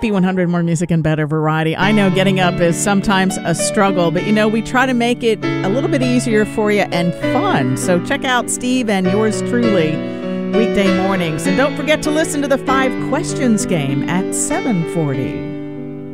FE100, more music and better variety. I know getting up is sometimes a struggle, but we try to make it a little bit easier for you and fun. So check out Steve and yours truly weekday mornings. And don't forget to listen to the 5 Questions game at 7:40.